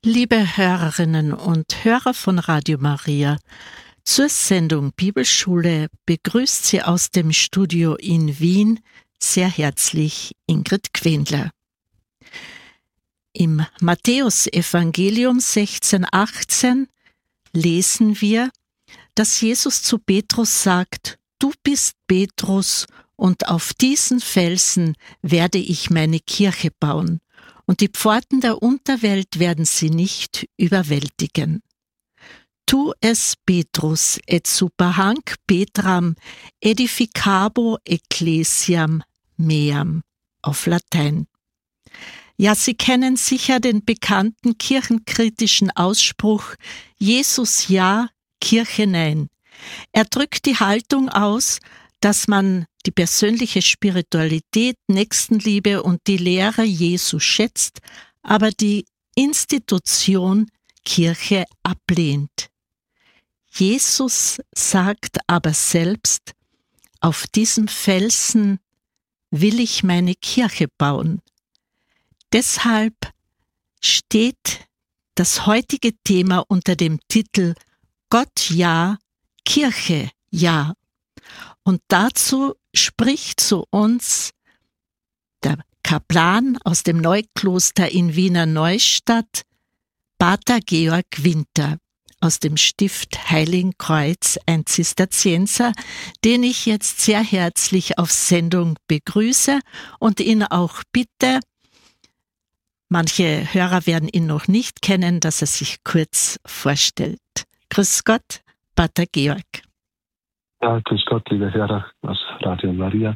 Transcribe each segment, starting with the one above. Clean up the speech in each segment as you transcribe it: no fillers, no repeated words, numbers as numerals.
Liebe Hörerinnen und Hörer von Radio Maria, zur Sendung Bibelschule begrüßt Sie aus dem Studio in Wien sehr herzlich Ingrid Quendler. Im Matthäusevangelium 16,18 lesen wir, dass Jesus zu Petrus sagt: Du bist Petrus, und auf diesen Felsen werde ich meine Kirche bauen, und die Pforten der Unterwelt werden sie nicht überwältigen. Tu es Petrus et superhanc Petram edificabo ecclesiam meam auf Latein. Ja, Sie kennen sicher den bekannten kirchenkritischen Ausspruch Jesus ja, Kirche nein. Er drückt die Haltung aus, dass man die persönliche Spiritualität, Nächstenliebe und die Lehre Jesu schätzt, aber die Institution Kirche ablehnt. Jesus sagt aber selbst: Auf diesem Felsen will ich meine Kirche bauen. Deshalb steht das heutige Thema unter dem Titel Gott ja, Kirche ja. Und dazu spricht zu uns der Kaplan aus dem Neukloster in Wiener Neustadt, Pater Georg Winter aus dem Stift Heiligenkreuz, ein Zisterzienser, den ich jetzt sehr herzlich auf Sendung begrüße und ihn auch bitte, manche Hörer werden ihn noch nicht kennen, dass er sich kurz vorstellt. Grüß Gott, Pater Georg. Ja, grüß Gott, liebe Hörer aus Radio Maria.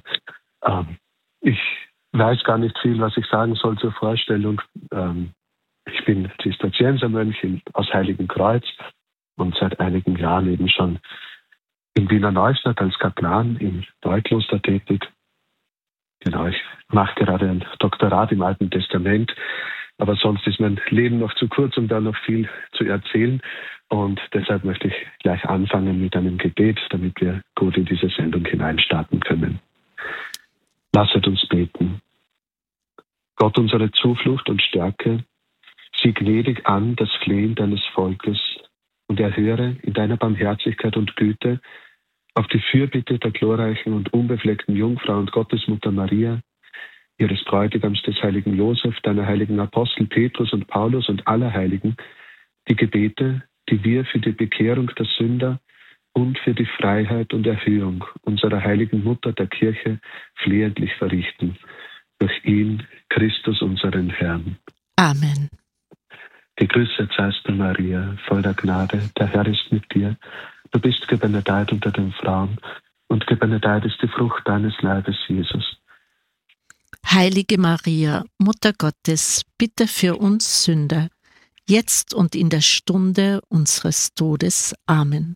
Ich weiß gar nicht viel, was ich sagen soll zur Vorstellung. Ich bin Zisterziensermönch aus Heiligenkreuz und seit einigen Jahren eben schon in Wiener Neustadt als Kaplan im Neukloster tätig. Genau, ich mache gerade ein Doktorat im Alten Testament, aber sonst ist mein Leben noch zu kurz, um da noch viel zu erzählen. Und deshalb möchte ich gleich anfangen mit einem Gebet, damit wir gut in diese Sendung hineinstarten können. Lasset uns beten. Gott, unsere Zuflucht und Stärke, sieh gnädig an das Flehen deines Volkes und erhöre in deiner Barmherzigkeit und Güte auf die Fürbitte der glorreichen und unbefleckten Jungfrau und Gottesmutter Maria, ihres Bräutigams des heiligen Josef, deiner heiligen Apostel Petrus und Paulus und aller Heiligen, die Gebete, die wir für die Bekehrung der Sünder und für die Freiheit und Erhöhung unserer heiligen Mutter der Kirche flehentlich verrichten. Durch ihn, Christus, unseren Herrn. Amen. Gegrüßet seist du, Maria, voll der Gnade, der Herr ist mit dir. Du bist gebenedeit unter den Frauen, und gebenedeit ist die Frucht deines Leibes, Jesus. Heilige Maria, Mutter Gottes, bitte für uns Sünder, jetzt und in der Stunde unseres Todes. Amen.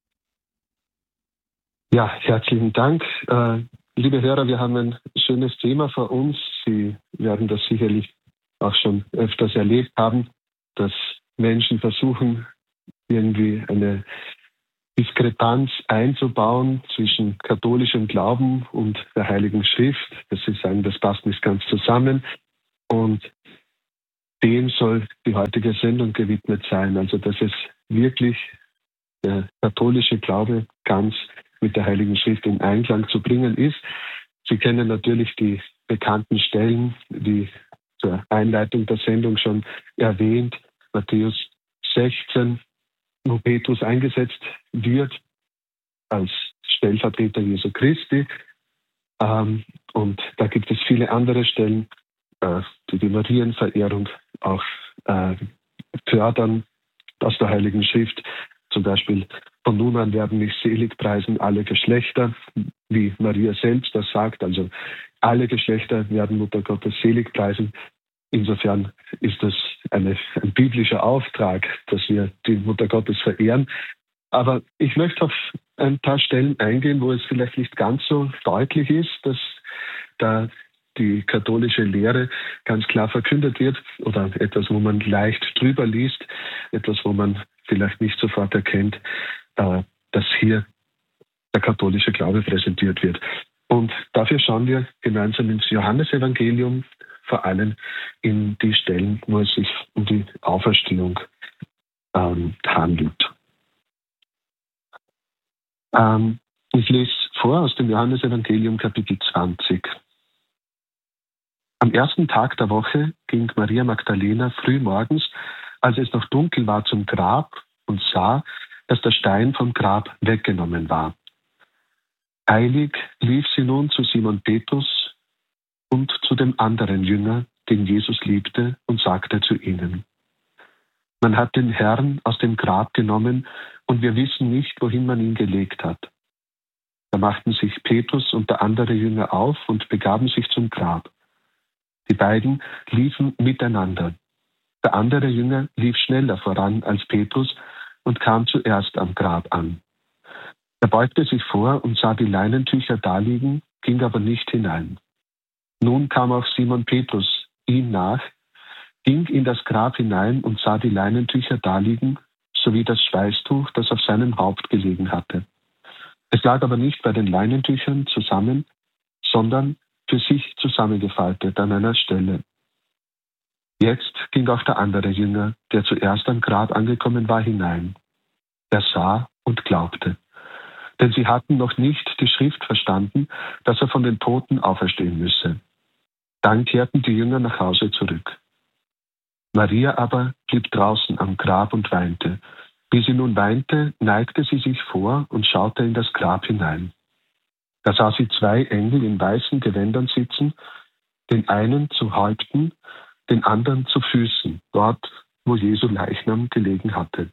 Ja, herzlichen Dank. Liebe Hörer, wir haben ein schönes Thema vor uns. Sie werden das sicherlich auch schon öfters erlebt haben, dass Menschen versuchen, irgendwie eine Diskrepanz einzubauen zwischen katholischem Glauben und der Heiligen Schrift, dass sie sagen, das passt nicht ganz zusammen. Und dem soll die heutige Sendung gewidmet sein. Also, dass es wirklich der katholische Glaube ganz mit der Heiligen Schrift in Einklang zu bringen ist. Sie kennen natürlich die bekannten Stellen, die zur Einleitung der Sendung schon erwähnt. Matthäus 16, wo Petrus eingesetzt wird als Stellvertreter Jesu Christi. Und da gibt es viele andere Stellen, die Marienverehrung auch fördern aus der Heiligen Schrift. Zum Beispiel: Von nun an werden mich selig preisen alle Geschlechter, wie Maria selbst das sagt. Also alle Geschlechter werden Mutter Gottes selig preisen. Insofern ist das ein biblischer Auftrag, dass wir die Mutter Gottes verehren. Aber ich möchte auf ein paar Stellen eingehen, wo es vielleicht nicht ganz so deutlich ist, dass da die katholische Lehre ganz klar verkündet wird, oder etwas, wo man leicht drüber liest, etwas, wo man vielleicht nicht sofort erkennt, dass hier der katholische Glaube präsentiert wird. Und dafür schauen wir gemeinsam ins Johannesevangelium vor allem in die Stellen, wo es sich um die Auferstehung handelt. Ich lese vor aus dem Johannesevangelium Kapitel 20. Am ersten Tag der Woche ging Maria Magdalena früh morgens, als es noch dunkel war, zum Grab und sah, dass der Stein vom Grab weggenommen war. Eilig lief sie nun zu Simon Petrus und zu dem anderen Jünger, den Jesus liebte, und sagte zu ihnen: Man hat den Herrn aus dem Grab genommen und wir wissen nicht, wohin man ihn gelegt hat. Da machten sich Petrus und der andere Jünger auf und begaben sich zum Grab. Die beiden liefen miteinander. Der andere Jünger lief schneller voran als Petrus und kam zuerst am Grab an. Er beugte sich vor und sah die Leinentücher daliegen, ging aber nicht hinein. Nun kam auch Simon Petrus ihm nach, ging in das Grab hinein und sah die Leinentücher daliegen, sowie das Schweißtuch, das auf seinem Haupt gelegen hatte. Es lag aber nicht bei den Leinentüchern zusammen, sondern für sich zusammengefaltet an einer Stelle. Jetzt ging auch der andere Jünger, der zuerst am Grab angekommen war, hinein. Er sah und glaubte. Denn sie hatten noch nicht die Schrift verstanden, dass er von den Toten auferstehen müsse. Dann kehrten die Jünger nach Hause zurück. Maria aber blieb draußen am Grab und weinte. Wie sie nun weinte, neigte sie sich vor und schaute in das Grab hinein. Da sah sie 2 Engel in weißen Gewändern sitzen, den einen zu Häupten, den anderen zu Füßen, dort, wo Jesu Leichnam gelegen hatte.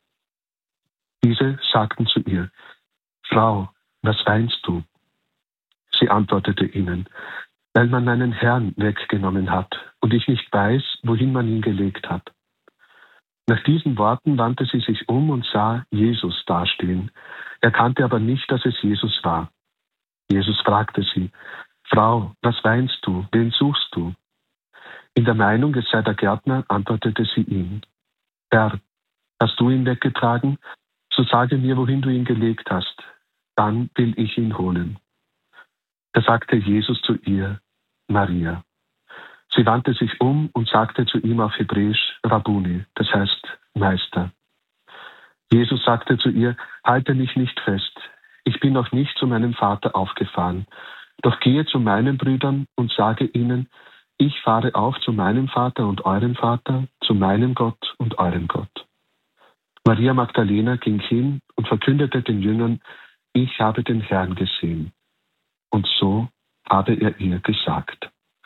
Diese sagten zu ihr: Frau, was weinst du? Sie antwortete ihnen: Weil man meinen Herrn weggenommen hat und ich nicht weiß, wohin man ihn gelegt hat. Nach diesen Worten wandte sie sich um und sah Jesus dastehen. Er kannte aber nicht, dass es Jesus war. Jesus fragte sie: Frau, was weinst du? Wen suchst du? In der Meinung, es sei der Gärtner, antwortete sie ihm: Herr, hast du ihn weggetragen? So sage mir, wohin du ihn gelegt hast. Dann will ich ihn holen. Da sagte Jesus zu ihr: Maria. Sie wandte sich um und sagte zu ihm auf Hebräisch Rabbuni, das heißt Meister. Jesus sagte zu ihr: Halte mich nicht fest. Ich bin noch nicht zu meinem Vater aufgefahren. Doch gehe zu meinen Brüdern und sage ihnen: Ich fahre auf zu meinem Vater und eurem Vater, zu meinem Gott und eurem Gott. Maria Magdalena ging hin und verkündete den Jüngern: Ich habe den Herrn gesehen. Und so habe er ihr gesagt.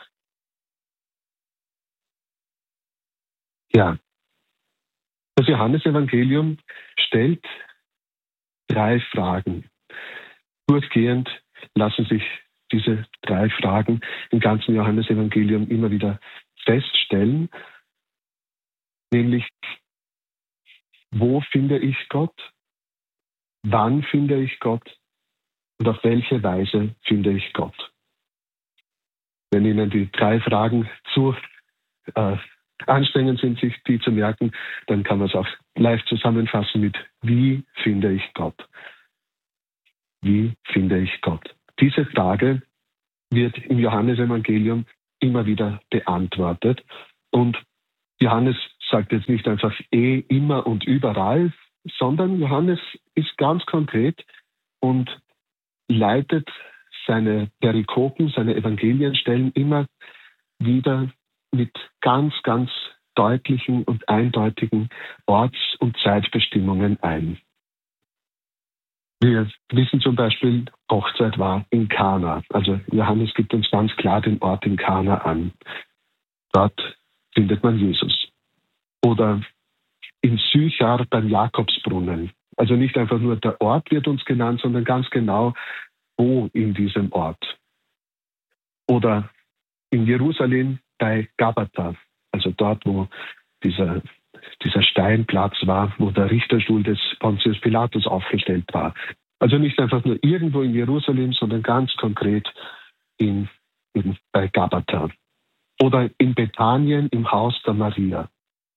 Ja, das Johannesevangelium stellt 3 Fragen. Durchgehend lassen sich diese 3 Fragen im ganzen Johannesevangelium immer wieder feststellen, nämlich: Wo finde ich Gott? Wann finde ich Gott? Und auf welche Weise finde ich Gott? Wenn Ihnen die 3 Fragen zu anstrengend sind, sich die zu merken, dann kann man es auch leicht zusammenfassen mit: Wie finde ich Gott? Wie finde ich Gott? Diese Frage wird im Johannesevangelium immer wieder beantwortet. Und Johannes sagt jetzt nicht einfach immer und überall, sondern Johannes ist ganz konkret und leitet seine Perikopen, seine Evangelienstellen immer wieder mit ganz, ganz deutlichen und eindeutigen Orts- und Zeitbestimmungen ein. Wir wissen zum Beispiel, Hochzeit war in Kana. Also Johannes gibt uns ganz klar den Ort in Kana an. Dort findet man Jesus. Oder in Sychar beim Jakobsbrunnen. Also nicht einfach nur der Ort wird uns genannt, sondern ganz genau, wo in diesem Ort. Oder in Jerusalem bei Gabata, also dort, wo dieser Steinplatz war, wo der Richterstuhl des Pontius Pilatus aufgestellt war. Also nicht einfach nur irgendwo in Jerusalem, sondern ganz konkret bei Gabata. Oder in Bethanien im Haus der Maria.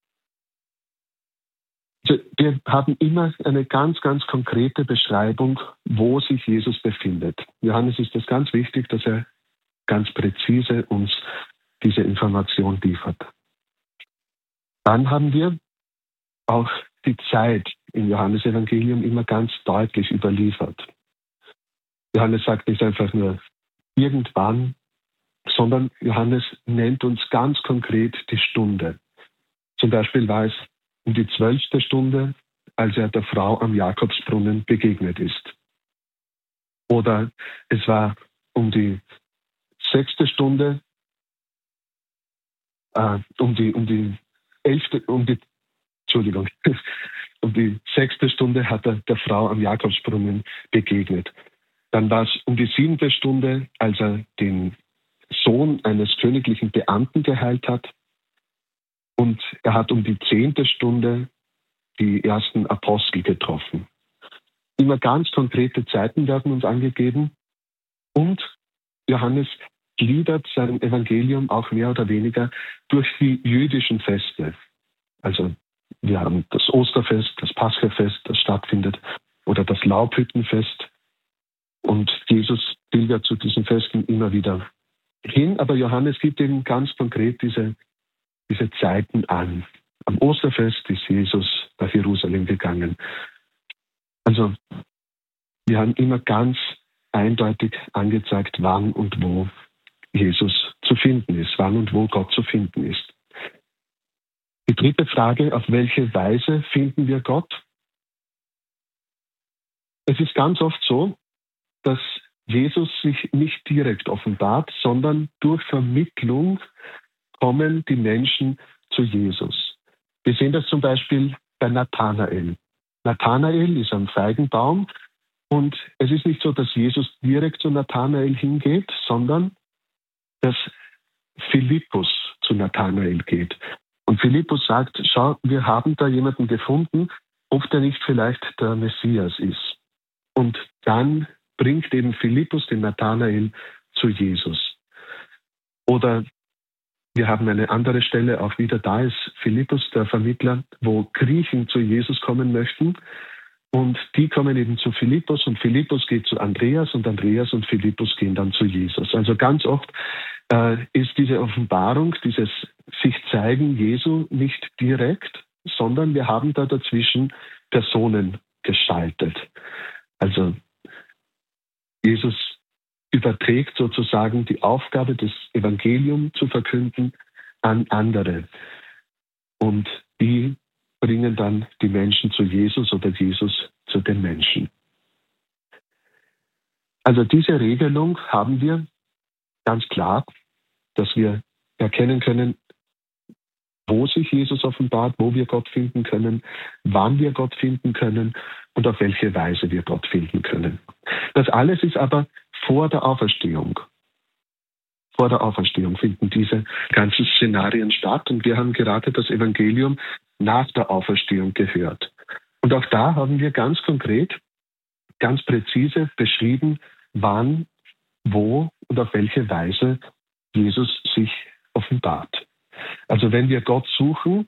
Also wir haben immer eine ganz, ganz konkrete Beschreibung, wo sich Jesus befindet. Johannes ist es ganz wichtig, dass er ganz präzise uns diese Information liefert. Dann haben wir auch die Zeit im Johannesevangelium immer ganz deutlich überliefert. Johannes sagt nicht einfach nur irgendwann, sondern Johannes nennt uns ganz konkret die Stunde. Zum Beispiel war es um die 12. Stunde, als er der Frau am Jakobsbrunnen begegnet ist. Oder es war um die 6. Stunde, um die 6. Stunde hat er der Frau am Jakobsbrunnen begegnet. Dann war es um die 7. Stunde, als er den Sohn eines königlichen Beamten geheilt hat. Und er hat um die 10. Stunde die ersten Apostel getroffen. Immer ganz konkrete Zeiten werden uns angegeben. Und Johannes gliedert sein Evangelium auch mehr oder weniger durch die jüdischen Feste. Also wir haben das Osterfest, das Paschafest, das stattfindet, oder das Laubhüttenfest. Und Jesus pilgert zu diesen Festen immer wieder hin. Aber Johannes gibt eben ganz konkret diese Zeiten an. Am Osterfest ist Jesus nach Jerusalem gegangen. Also wir haben immer ganz eindeutig angezeigt, wann und wo Jesus zu finden ist, wann und wo Gott zu finden ist. Die dritte Frage, auf welche Weise finden wir Gott? Es ist ganz oft so, dass Jesus sich nicht direkt offenbart, sondern durch Vermittlung kommen die Menschen zu Jesus. Wir sehen das zum Beispiel bei Nathanael. Nathanael ist am Feigenbaum und es ist nicht so, dass Jesus direkt zu Nathanael hingeht, sondern dass Philippus zu Nathanael geht. Und Philippus sagt, schau, wir haben da jemanden gefunden, ob der nicht vielleicht der Messias ist. Und dann bringt eben Philippus den Nathanael zu Jesus. Oder wir haben eine andere Stelle, auch wieder da ist Philippus, der Vermittler, wo Griechen zu Jesus kommen möchten. Und die kommen eben zu Philippus und Philippus geht zu Andreas und Andreas und Philippus gehen dann zu Jesus. Also ganz oft ist diese Offenbarung, dieses Sich-Zeigen Jesu nicht direkt, sondern wir haben da dazwischen Personen geschaltet. Also Jesus überträgt sozusagen die Aufgabe, das Evangelium zu verkünden, an andere. Und die bringen dann die Menschen zu Jesus oder Jesus zu den Menschen. Also diese Regelung haben wir ganz klar, dass wir erkennen können, wo sich Jesus offenbart, wo wir Gott finden können, wann wir Gott finden können und auf welche Weise wir Gott finden können. Das alles ist aber vor der Auferstehung. Vor der Auferstehung finden diese ganzen Szenarien statt und wir haben gerade das Evangelium nach der Auferstehung gehört. Und auch da haben wir ganz konkret, ganz präzise beschrieben, wann, wo und auf welche Weise Jesus sich offenbart. Also wenn wir Gott suchen,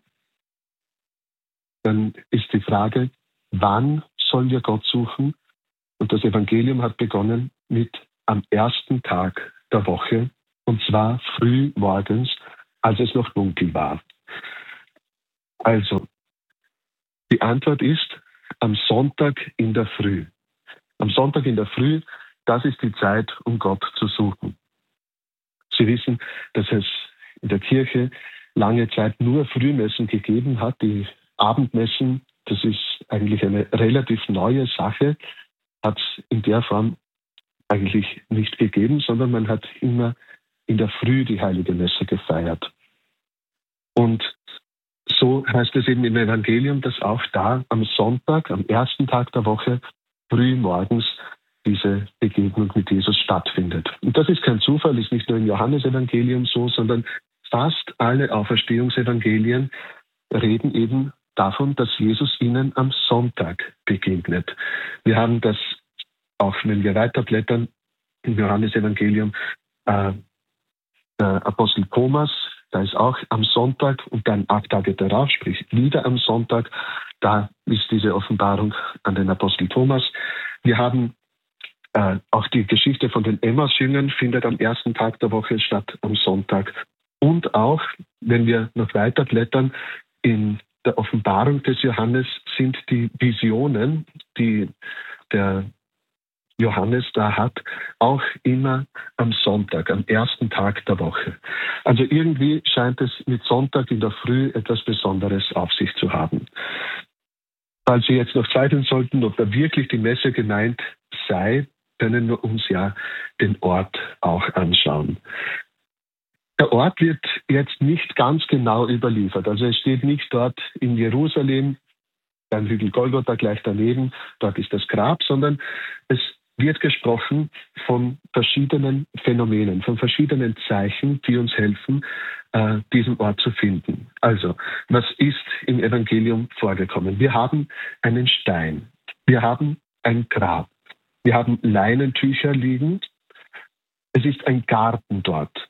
dann ist die Frage, wann sollen wir Gott suchen? Und das Evangelium hat begonnen mit am ersten Tag der Woche, und zwar früh morgens, als es noch dunkel war. Also, die Antwort ist am Sonntag in der Früh. Am Sonntag in der Früh, das ist die Zeit, um Gott zu suchen. Sie wissen, dass es in der Kirche lange Zeit nur Frühmessen gegeben hat. Die Abendmessen, das ist eigentlich eine relativ neue Sache, hat es in der Form eigentlich nicht gegeben, sondern man hat immer in der Früh die Heilige Messe gefeiert. Und so heißt es eben im Evangelium, dass auch da am Sonntag, am ersten Tag der Woche, früh morgens diese Begegnung mit Jesus stattfindet. Und das ist kein Zufall, ist nicht nur im Johannesevangelium so, sondern fast alle Auferstehungsevangelien reden eben davon, dass Jesus ihnen am Sonntag begegnet. Wir haben das, auch wenn wir weiterblättern, im Johannesevangelium, der Apostel Thomas, da ist auch am Sonntag und dann 8 Tage darauf, sprich wieder am Sonntag, da ist diese Offenbarung an den Apostel Thomas. Wir haben auch die Geschichte von den Emmaus-Jüngern findet am ersten Tag der Woche statt, am Sonntag. Und auch, wenn wir noch weiter blättern, in der Offenbarung des Johannes sind die Visionen, die der Johannes da hat, auch immer am Sonntag, am ersten Tag der Woche. Also irgendwie scheint es mit Sonntag in der Früh etwas Besonderes auf sich zu haben. Falls Sie jetzt noch zweifeln sollten, ob da wirklich die Messe gemeint sei, können wir uns ja den Ort auch anschauen. Der Ort wird jetzt nicht ganz genau überliefert. Also es steht nicht dort in Jerusalem, beim Hügel Golgotha gleich daneben, dort ist das Grab, sondern es wird gesprochen von verschiedenen Phänomenen, von verschiedenen Zeichen, die uns helfen, diesen Ort zu finden. Also, was ist im Evangelium vorgekommen? Wir haben einen Stein, wir haben ein Grab, wir haben Leinentücher liegen, es ist ein Garten dort.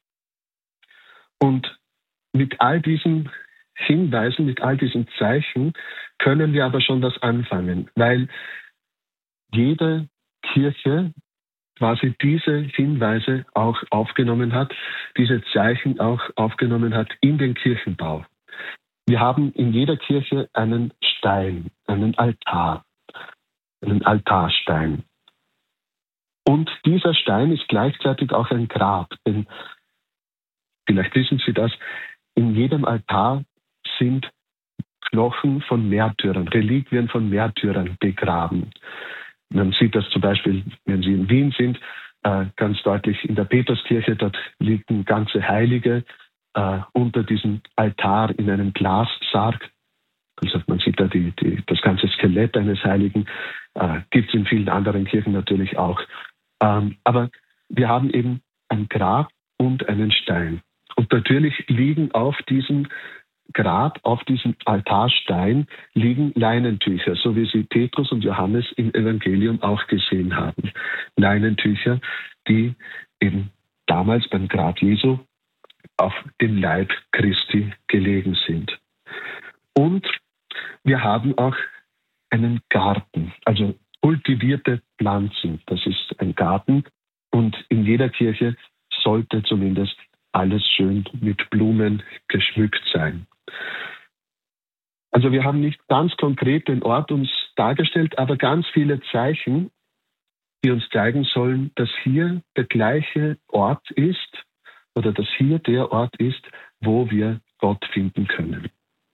Und mit all diesen Hinweisen, mit all diesen Zeichen können wir aber schon was anfangen, weil jede Kirche quasi diese Hinweise auch aufgenommen hat, diese Zeichen auch aufgenommen hat in den Kirchenbau. Wir haben in jeder Kirche einen Stein, einen Altar, einen Altarstein. Und dieser Stein ist gleichzeitig auch ein Grab, denn vielleicht wissen Sie das, in jedem Altar sind Knochen von Märtyrern, Reliquien von Märtyrern begraben. Man sieht das zum Beispiel, wenn Sie in Wien sind, ganz deutlich in der Peterskirche, dort liegen ganze Heilige unter diesem Altar in einem Glassarg. Also man sieht da das ganze Skelett eines Heiligen, gibt es in vielen anderen Kirchen natürlich auch. Aber wir haben eben ein Grab und einen Stein. Und natürlich liegen auf diesem Grab, auf diesem Altarstein, liegen Leinentücher, so wie sie Petrus und Johannes im Evangelium auch gesehen haben. Leinentücher, die eben damals beim Grab Jesu auf dem Leib Christi gelegen sind. Und wir haben auch einen Garten, also kultivierte Pflanzen. Das ist ein Garten und in jeder Kirche sollte zumindest alles schön mit Blumen geschmückt sein. Also wir haben nicht ganz konkret den Ort uns dargestellt, aber ganz viele Zeichen, die uns zeigen sollen, dass hier der gleiche Ort ist oder dass hier der Ort ist, wo wir Gott finden können.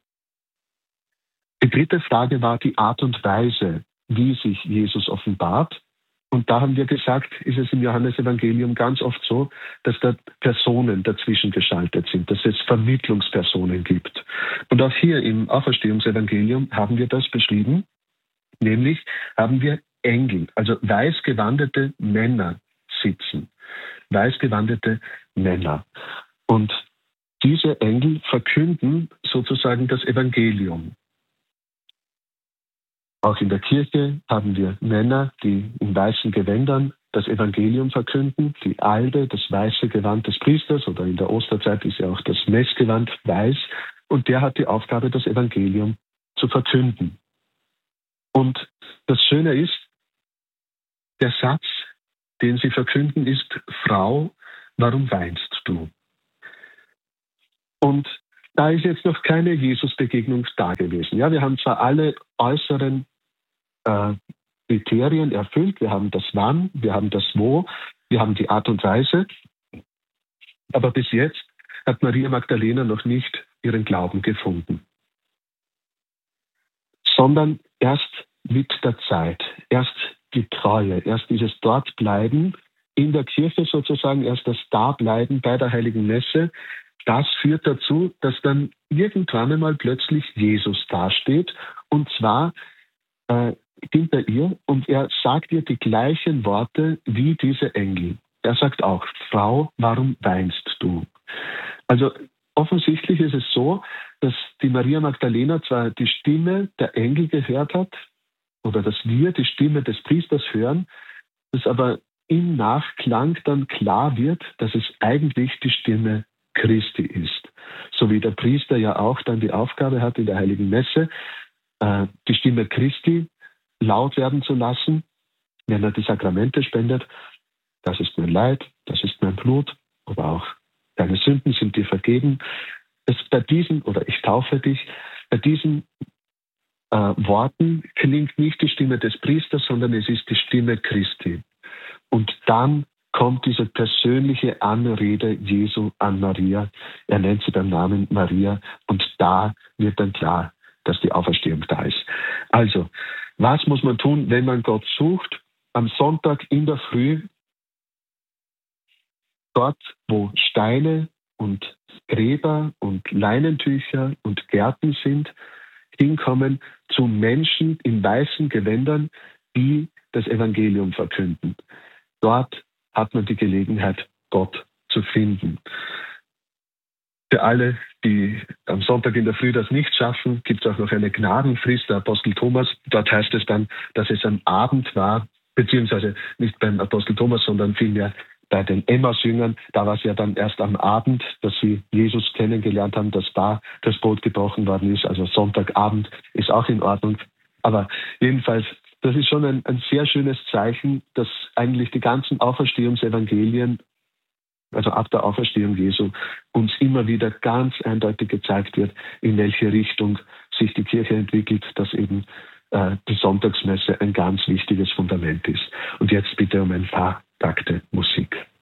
Die dritte Frage war die Art und Weise, wie sich Jesus offenbart. Und da haben wir gesagt, ist es im Johannesevangelium ganz oft so, dass da Personen dazwischen geschaltet sind, dass es Vermittlungspersonen gibt. Und auch hier im Auferstehungsevangelium haben wir das beschrieben, nämlich haben wir Engel, also weiß gewandete Männer sitzen. Weiß gewandete Männer. Und diese Engel verkünden sozusagen das Evangelium. Auch in der Kirche haben wir Männer, die in weißen Gewändern das Evangelium verkünden, die Albe, das weiße Gewand des Priesters, oder in der Osterzeit ist ja auch das Messgewand weiß, und der hat die Aufgabe, das Evangelium zu verkünden. Und das Schöne ist, der Satz, den sie verkünden, ist: Frau, warum weinst du? Und da ist jetzt noch keine Jesus-Begegnung da gewesen. Ja, wir haben zwar alle äußeren Kriterien erfüllt, wir haben das Wann, wir haben das Wo, wir haben die Art und Weise, aber bis jetzt hat Maria Magdalena noch nicht ihren Glauben gefunden. Sondern erst mit der Zeit, erst die Treue, erst dieses Dortbleiben in der Kirche sozusagen, erst das Dableiben bei der Heiligen Messe, das führt dazu, dass dann irgendwann einmal plötzlich Jesus dasteht, und zwar hinter ihr, und er sagt ihr die gleichen Worte wie diese Engel. Er sagt auch: Frau, warum weinst du? Also offensichtlich ist es so, dass die Maria Magdalena zwar die Stimme der Engel gehört hat, oder dass wir die Stimme des Priesters hören, dass aber im Nachklang dann klar wird, dass es eigentlich die Stimme Christi ist. So wie der Priester ja auch dann die Aufgabe hat in der Heiligen Messe, die Stimme Christi laut werden zu lassen, wenn er die Sakramente spendet. Das ist mein Leib, das ist mein Blut, aber auch deine Sünden sind dir vergeben. Bei diesen, oder ich taufe dich, bei diesen Worten klingt nicht die Stimme des Priesters, sondern es ist die Stimme Christi. Und dann kommt diese persönliche Anrede Jesu an Maria. Er nennt sie beim Namen Maria und da wird dann klar, dass die Auferstehung da ist. Also, was muss man tun, wenn man Gott sucht? Am Sonntag in der Früh, dort, wo Steine und Gräber und Leinentücher und Gärten sind, hinkommen zu Menschen in weißen Gewändern, die das Evangelium verkünden. Dort hat man die Gelegenheit, Gott zu finden. Für alle, die am Sonntag in der Früh das nicht schaffen, gibt es auch noch eine Gnadenfrist, der Apostel Thomas. Dort heißt es dann, dass es am Abend war, beziehungsweise nicht beim Apostel Thomas, sondern vielmehr bei den Emmaus-Jüngern. Da war es ja dann erst am Abend, dass sie Jesus kennengelernt haben, dass da das Brot gebrochen worden ist. Also Sonntagabend ist auch in Ordnung. Aber jedenfalls, das ist schon ein sehr schönes Zeichen, dass eigentlich die ganzen Auferstehungsevangelien, also ab der Auferstehung Jesu, uns immer wieder ganz eindeutig gezeigt wird, in welche Richtung sich die Kirche entwickelt, dass eben die Sonntagsmesse ein ganz wichtiges Fundament ist. Und jetzt bitte um ein paar Takte Musik.